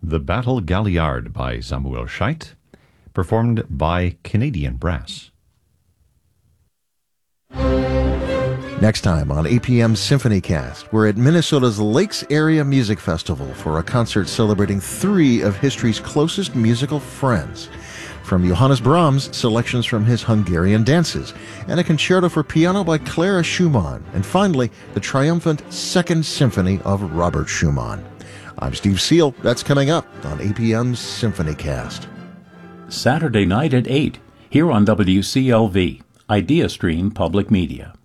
The Battle Galliard by Samuel Scheidt, performed by Canadian Brass. Next time on APM SymphonyCast, we're at Minnesota's Lakes Area Music Festival for a concert celebrating three of history's closest musical friends. From Johannes Brahms, selections from his Hungarian dances, and a concerto for piano by Clara Schumann, and finally, the triumphant Second Symphony of Robert Schumann. I'm Steve Seal. That's coming up on APM's SymphonyCast. Saturday night at 8, here on WCLV, IdeaStream Public Media.